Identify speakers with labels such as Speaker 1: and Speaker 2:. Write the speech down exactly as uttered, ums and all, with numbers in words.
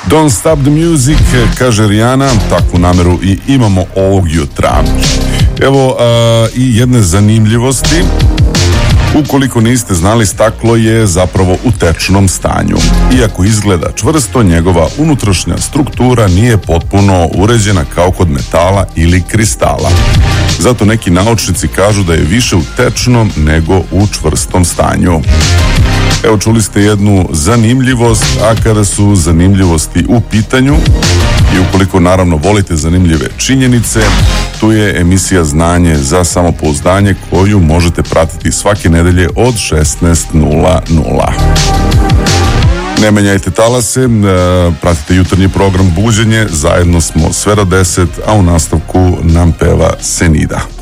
Speaker 1: Don't stop the music, kaže Rijana, takvu nameru i imamo ovog jutra. Evo a, i jedne zanimljivosti. Ukoliko niste znali, staklo je zapravo u tečnom stanju. Iako izgleda čvrsto, njegova unutrašnja struktura nije potpuno uređena kao kod metala ili kristala. Zato neki naučnici kažu da je više u tečnom nego u čvrstom stanju. Evo, čuli ste jednu zanimljivost, a kada su zanimljivosti u pitanju i ukoliko naravno volite zanimljive činjenice, tu je emisija Znanje za samopouzdanje koju možete pratiti svake nedelje od šesnaest nula nula. Ne menjajte talase, pratite jutarnji program Buđenje, zajedno smo sve do deset, a u nastavku nam peva Senida.